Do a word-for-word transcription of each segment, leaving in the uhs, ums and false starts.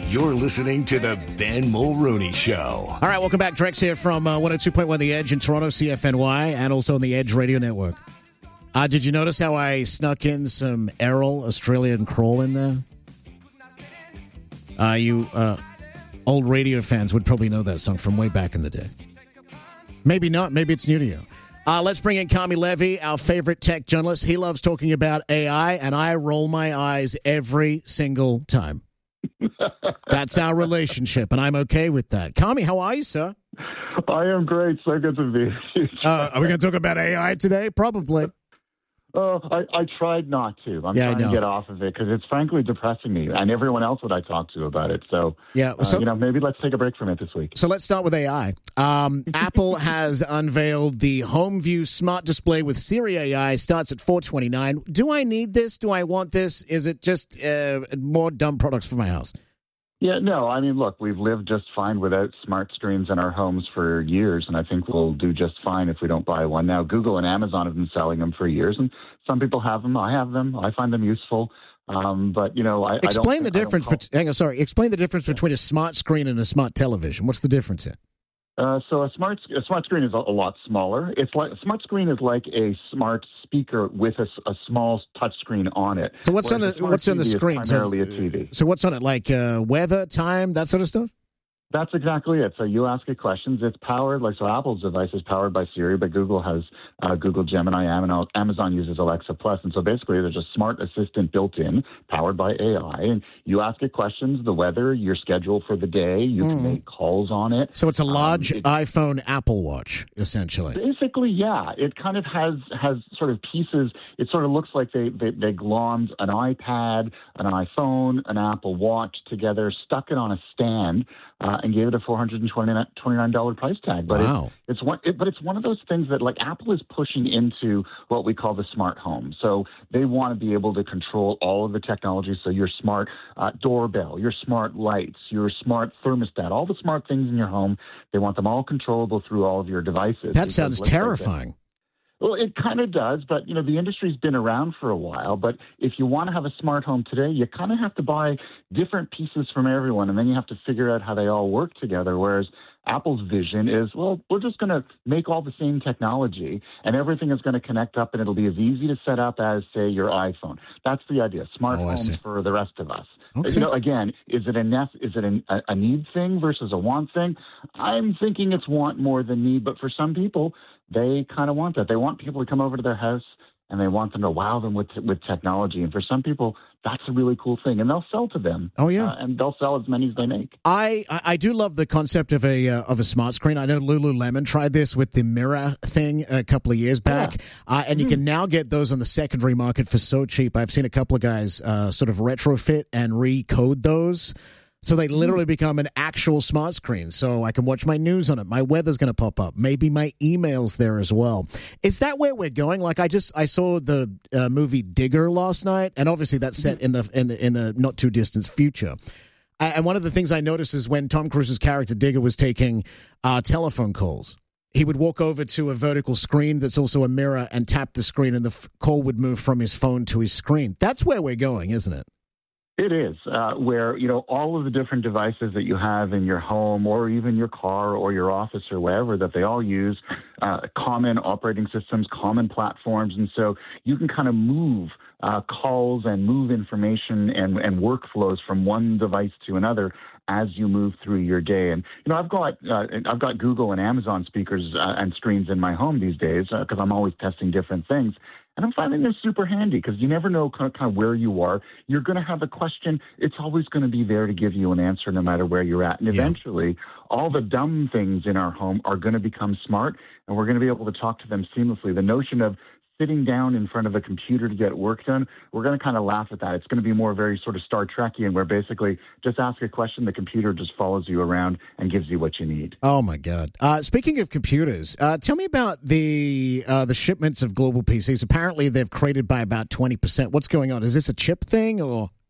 You're listening to the Ben Mulrooney Show. All right, welcome back. Drex here from uh, one oh two point one The Edge in Toronto, C F N Y, and also on the Edge Radio Network. Uh, did you notice how I snuck in some Errol, Australian Crawl in there? Uh, you uh, old radio fans would probably know that song from way back in the day. Maybe not. Maybe it's new to you. Uh, let's bring in Carmi Levy, our favorite tech journalist. He loves talking about A I, and I roll my eyes every single time. That's our relationship, and I'm okay with that. Carmi, how are you, sir? I am great. So good to be here. Uh, are we going to talk about A I today? Probably. Oh, I, I tried not to. I'm yeah, trying to get off of it because it's frankly depressing me and everyone else that I talk to about it. So, yeah, so uh, you know, maybe let's take a break from it this week. So let's start with A I. Um, Apple has unveiled the HomeView smart display with Siri A I. Starts at four twenty-nine. Do I need this? Do I want this? Is it just uh, more dumb products for my house? Yeah, no, I mean, look, we've lived just fine without smart screens in our homes for years, and I think we'll do just fine if we don't buy one. Now, Google and Amazon have been selling them for years, and some people have them. I have them. I find them useful. Um, but, you know, I, explain I don't the think, difference. I don't call- bet- hang on, sorry. Explain the difference between a smart screen and a smart television. What's the difference here? Uh, so a smart a smart screen is a, a lot smaller. It's like a smart screen is like a smart speaker with a, a small touch screen on it. So what's on the what's on the screen? Primarily so, a T V. So what's on it? Like uh, weather, time, that sort of stuff? That's exactly it. So you ask it questions. It's powered, like, so Apple's device is powered by Siri, but Google has uh, Google Gemini, and Amazon uses Alexa Plus. And so basically there's a smart assistant built in, powered by A I. And you ask it questions, the weather, your schedule for the day. You mm. can make calls on it. So it's a large um, it, iPhone Apple Watch, essentially. Basically, yeah. It kind of has has sort of pieces. It sort of looks like they, they, they glommed an iPad, an iPhone, an Apple Watch together, stuck it on a stand, Uh, and gave it a four hundred twenty-nine dollars price tag. But wow. it's, it's one, it, but it's one of those things that, like, Apple is pushing into what we call the smart home. So they want to be able to control all of the technology. So your smart uh, doorbell, your smart lights, your smart thermostat, all the smart things in your home, they want them all controllable through all of your devices. That sounds terrifying. Well, it kind of does, but, you know, the industry's been around for a while. But if you want to have a smart home today, you kind of have to buy different pieces from everyone, and then you have to figure out how they all work together. Whereas Apple's vision is, well, we're just going to make all the same technology, and everything is going to connect up, and it'll be as easy to set up as, say, your iPhone. That's the idea. Smart oh, homes for the rest of us. Okay. You know, again, is it a nef- is it a, a need thing versus a want thing? I'm thinking it's want more than need, but for some people, they kind of want that. They want people to come over to their house, and they want them to wow them with with technology. And for some people, that's a really cool thing, and they'll sell to them. Oh yeah, uh, and they'll sell as many as they make. I I do love the concept of a uh, of a smart screen. I know Lululemon tried this with the Mirror thing a couple of years back, yeah. uh, and you mm-hmm. can now get those on the secondary market for so cheap. I've seen a couple of guys uh, sort of retrofit and recode those. So they literally become an actual smart screen. So I can watch my news on it. My weather's going to pop up. Maybe my email's there as well. Is that where we're going? Like I just I saw the uh, movie Digger last night, and obviously that's set in the in the in the not too distant future. And one of the things I noticed is when Tom Cruise's character Digger was taking uh, telephone calls, he would walk over to a vertical screen that's also a mirror and tap the screen, and the f- call would move from his phone to his screen. That's where we're going, isn't it? It is, uh, where, you know, all of the different devices that you have in your home or even your car or your office or wherever, that they all use uh, common operating systems, common platforms. And so you can kind of move uh, calls and move information and, and workflows from one device to another as you move through your day. And, you know, I've got uh, I've got Google and Amazon speakers uh, and screens in my home these days because uh, I'm always testing different things. And I'm finding they're super handy because you never know kind of, kind of where you are. You're going to have a question. It's always going to be there to give you an answer no matter where you're at. And eventually, yeah. all the dumb things in our home are going to become smart, and we're going to be able to talk to them seamlessly. The notion of sitting down in front of a computer to get work done, we're going to kind of laugh at that. It's going to be more very sort of Star Trekian, where basically just ask a question, the computer just follows you around and gives you what you need. Oh, my God. Uh, speaking of computers, uh, tell me about the uh, the shipments of global P Cs. Apparently, they've created by about twenty percent. What's going on? Is this a chip thing or...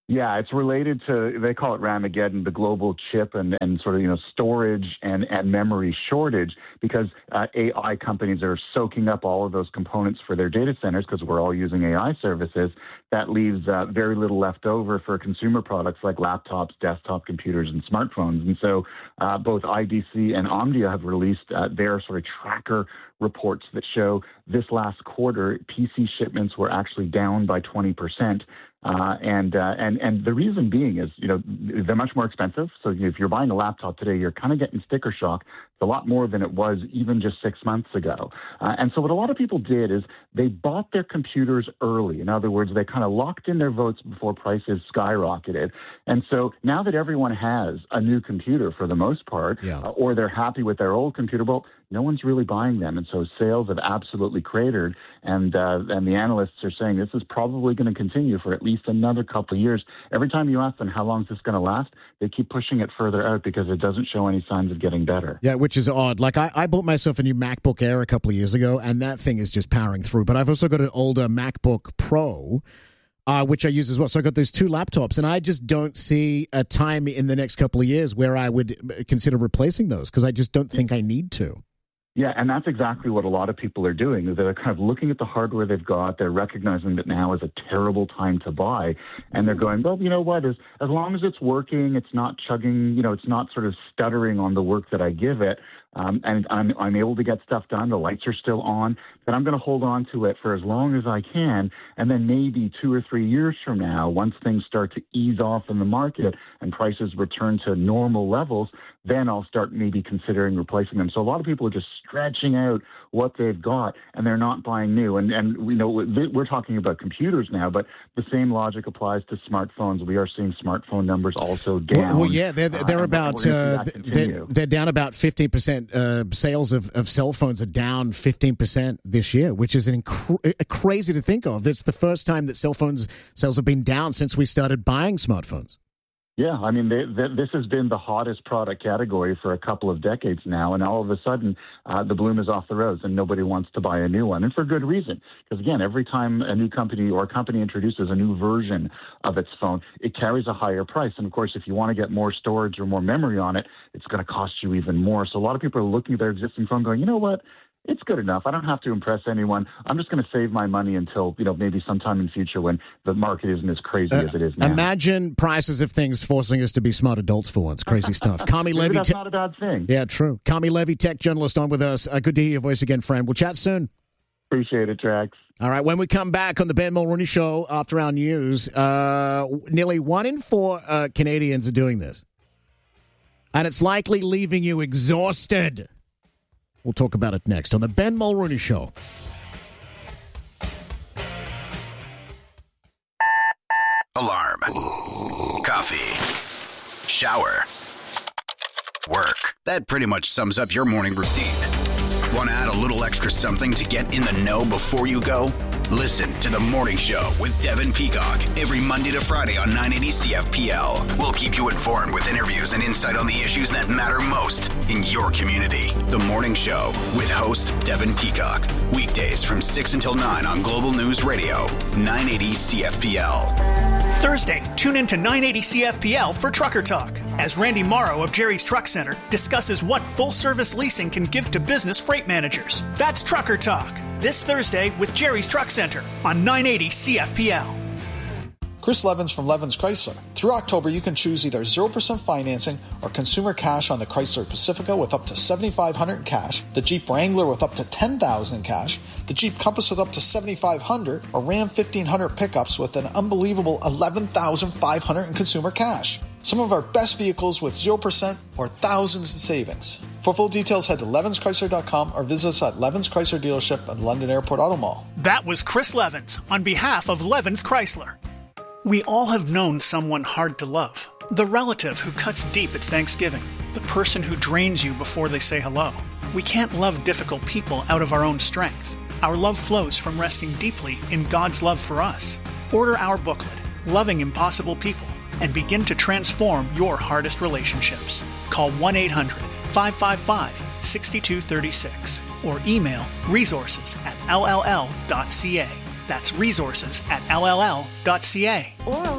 Yeah, it's related to, they call it Ramageddon, the global chip and, and sort of, you know, storage and, and memory shortage, because uh, A I companies are soaking up all of those components for their data centers because we're all using A I services. That leaves uh, very little left over for consumer products like laptops, desktop computers, and smartphones. And so uh, both I D C and Omdia have released uh, their sort of tracker reports that show this last quarter, P C shipments were actually down by twenty percent. Uh, and, uh, and, and the reason being is, you know, they're much more expensive. So if you're buying a laptop today, you're kind of getting sticker shock. It's a lot more than it was even just six months ago. Uh, and so what a lot of people did is they bought their computers early. In other words, they kind of locked in their votes before prices skyrocketed. And so now that everyone has a new computer for the most part, yeah. uh, or they're happy with their old computer, well, no one's really buying them. And so sales have absolutely cratered. And uh, and the analysts are saying this is probably going to continue for at least another couple of years. Every time you ask them, how long is this going to last? They keep pushing it further out because it doesn't show any signs of getting better. Yeah, which is odd. Like I, I bought myself a new MacBook Air a couple of years ago, and that thing is just powering through. But I've also got an older MacBook Pro, Uh, which I use as well. So I've got those two laptops, and I just don't see a time in the next couple of years where I would consider replacing those because I just don't think I need to. Yeah, and that's exactly what a lot of people are doing. Is they're kind of looking at the hardware they've got. They're recognizing that now is a terrible time to buy, and they're going, well, you know what? As as long as it's working, it's not chugging, you know, it's not sort of stuttering on the work that I give it. Um, and I'm, I'm able to get stuff done. The lights are still on, but I'm going to hold on to it for as long as I can. And then maybe two or three years from now, once things start to ease off in the market and prices return to normal levels, then I'll start maybe considering replacing them. So a lot of people are just stretching out what they've got, and they're not buying new. And, and we know we're talking about computers now, but the same logic applies to smartphones. We are seeing smartphone numbers also down. Well, well yeah, they're, they're uh, about uh, they're, they're down about fifteen percent. Uh, sales of, of cell phones are down fifteen percent this year, which is an inc- crazy to think of. It's the first time that cell phones sales have been down since we started buying smartphones. Yeah, I mean, they, they, this has been the hottest product category for a couple of decades now, and all of a sudden, uh, the bloom is off the rose, and nobody wants to buy a new one, and for good reason. Because again, every time a new company or a company introduces a new version of its phone, it carries a higher price. And of course, if you want to get more storage or more memory on it, it's going to cost you even more. So a lot of people are looking at their existing phone, going, you know what? It's good enough. I don't have to impress anyone. I'm just going to save my money until, you know, maybe sometime in the future when the market isn't as crazy uh, as it is now. Imagine prices of things forcing us to be smart adults for once. Crazy stuff. Carmi Levy. That's te- not a bad thing. Yeah, true. Carmi Levy, tech journalist, on with us. Uh, good to hear your voice again, friend. We'll chat soon. Appreciate it, Trax. All right. When we come back on the Ben Mulroney Show after our news, uh, nearly one in four uh, Canadians are doing this. And it's likely leaving you exhausted. We'll talk about it next on the Ben Mulroney Show. Alarm. Ooh. Coffee. Shower. Work. That pretty much sums up your morning routine. Want to add a little extra something to get in the know before you go? Listen to The Morning Show with Devin Peacock every Monday to Friday on nine eighty C F P L. We'll keep you informed with interviews and insight on the issues that matter most in your community. The Morning Show with host Devin Peacock. Weekdays from six until nine on Global News Radio, nine eighty C F P L. Thursday, tune in to nine eighty C F P L for Trucker Talk, as Randy Morrow of Jerry's Truck Center discusses what full-service leasing can give to business freight managers. That's Trucker Talk, this Thursday with Jerry's Truck Center on nine eighty C F P L. Chris Levins from Levins Chrysler. Through October, you can choose either zero percent financing or consumer cash on the Chrysler Pacifica with up to seven thousand five hundred dollars in cash, the Jeep Wrangler with up to ten thousand dollars in cash, the Jeep Compass with up to seven thousand five hundred dollars, or Ram fifteen hundred pickups with an unbelievable eleven thousand five hundred dollars in consumer cash. Some of our best vehicles with zero percent or thousands in savings. For full details, head to Levins Chrysler dot com or visit us at Levins Chrysler Dealership at London Airport Auto Mall. That was Chris Levins on behalf of Levins Chrysler. We all have known someone hard to love. The relative who cuts deep at Thanksgiving. The person who drains you before they say hello. We can't love difficult people out of our own strength. Our love flows from resting deeply in God's love for us. Order our booklet, Loving Impossible People, and begin to transform your hardest relationships. Call one eight hundred five five five six two three six or email resources at l l l dot c a. That's resources at l l l dot c a. Oral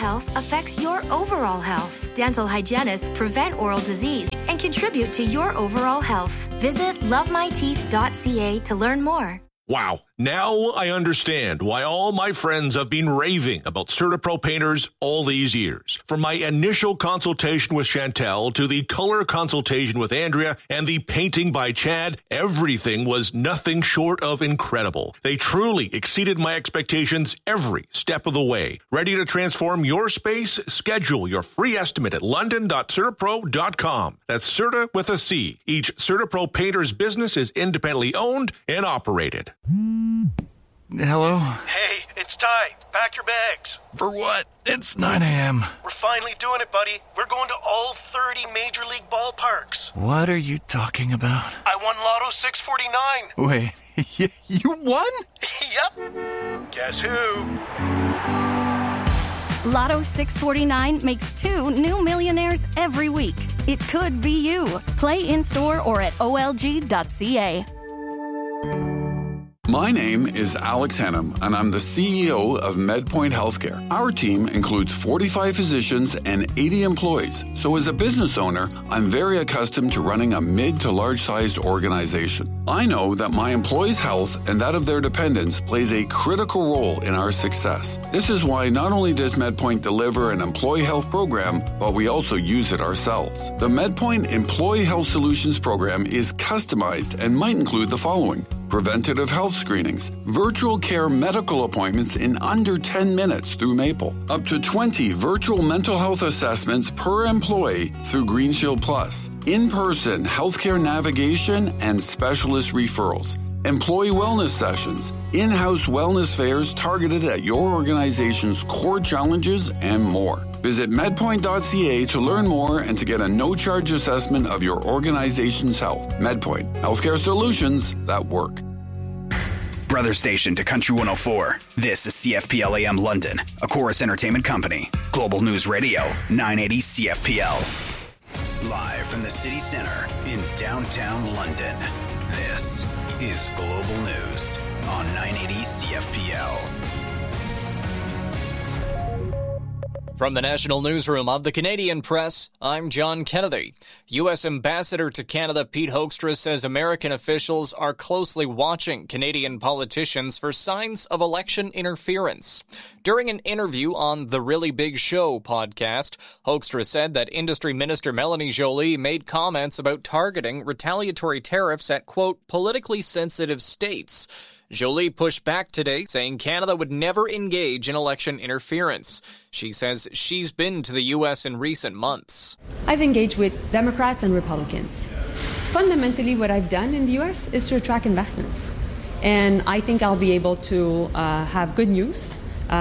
health affects your overall health. Dental hygienists prevent oral disease and contribute to your overall health. Visit love my teeth dot c a to learn more. Wow, now I understand why all my friends have been raving about CertaPro painters all these years. From my initial consultation with Chantel to the color consultation with Andrea and the painting by Chad, everything was nothing short of incredible. They truly exceeded my expectations every step of the way. Ready to transform your space? Schedule your free estimate at london dot certapro dot com. That's Certa with a C. Each CertaPro painter's business is independently owned and operated. Hello? Hey, it's Ty. Pack your bags. For what? It's nine a.m. We're finally doing it, buddy. We're going to all thirty Major League ballparks. What are you talking about? I won Lotto six forty-nine. Wait, you won? Yep. Guess who? Lotto six forty-nine makes two new millionaires every week. It could be you. Play in-store or at O L G dot C A. My name is Alex Hennum, and I'm the C E O of MedPoint Healthcare. Our team includes forty-five physicians and eighty employees. So as a business owner, I'm very accustomed to running a mid to large-sized organization. I know that my employees' health and that of their dependents plays a critical role in our success. This is why not only does MedPoint deliver an employee health program, but we also use it ourselves. The MedPoint Employee Health Solutions program is customized and might include the following: preventative health screenings, virtual care medical appointments in under ten minutes through Maple, up to twenty virtual mental health assessments per employee through GreenShield Plus, in-person healthcare navigation and specialist referrals, employee wellness sessions, in-house wellness fairs targeted at your organization's core challenges, and more. Visit medpoint dot c a to learn more and to get a no-charge assessment of your organization's health. MedPoint, healthcare solutions that work. Brother station to Country one oh four. This is C F P L A M London, a Chorus Entertainment Company. Global News Radio, nine eighty C F P L. Live from the city center in downtown London, this is Global News on nine eighty C F P L. From the National Newsroom of the Canadian Press, I'm John Kennedy. U S Ambassador to Canada Pete Hoekstra says American officials are closely watching Canadian politicians for signs of election interference. During an interview on The Really Big Show podcast, Hoekstra said that Industry Minister Melanie Joly made comments about targeting retaliatory tariffs at, quote, politically sensitive states. Joly pushed back today, saying Canada would never engage in election interference. She says she's been to the U S in recent months. I've engaged with Democrats and Republicans. Fundamentally, what I've done in the U S is to attract investments. And I think I'll be able to uh, have good news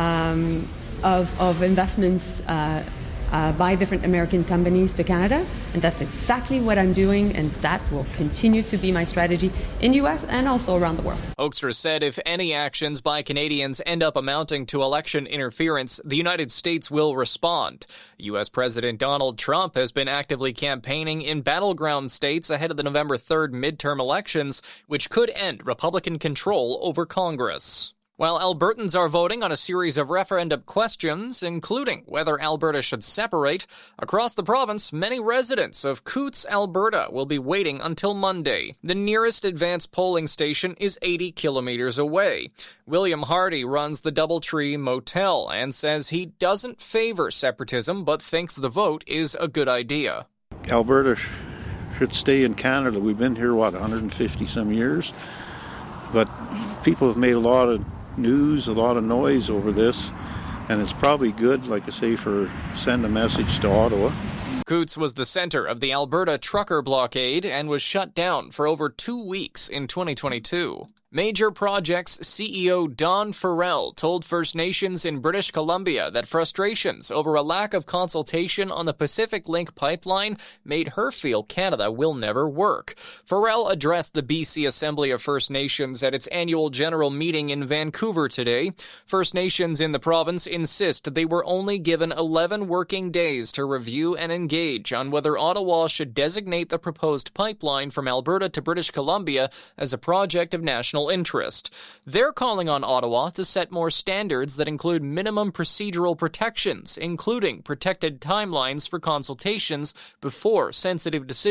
um, of, of investments uh, uh, by different American companies to Canada. And that's exactly what I'm doing, and that will continue to be my strategy in the U S and also around the world. Hoekstra said if any actions by Canadians end up amounting to election interference, the United States will respond. U S President Donald Trump has been actively campaigning in battleground states ahead of the November third midterm elections, which could end Republican control over Congress. While Albertans are voting on a series of referendum questions, including whether Alberta should separate, across the province, many residents of Coutts, Alberta, will be waiting until Monday. The nearest advanced polling station is eighty kilometers away. William Hardy runs the Doubletree Motel and says he doesn't favor separatism, but thinks the vote is a good idea. Alberta sh- should stay in Canada. We've been here, what, one hundred fifty some years? But people have made a lot of news, a lot of noise over this, and it's probably good, like I say, for send a message to Ottawa. Coutts was the center of the Alberta trucker blockade and was shut down for over two weeks in twenty twenty-two. Major Projects C E O Don Farrell told First Nations in British Columbia that frustrations over a lack of consultation on the Pacific Link pipeline made her feel Canada will never work. Farrell addressed the B C Assembly of First Nations at its annual general meeting in Vancouver today. First Nations in the province insist they were only given eleven working days to review and engage on whether Ottawa should designate the proposed pipeline from Alberta to British Columbia as a project of national national interest. They're calling on Ottawa to set more standards that include minimum procedural protections, including protected timelines for consultations before sensitive decisions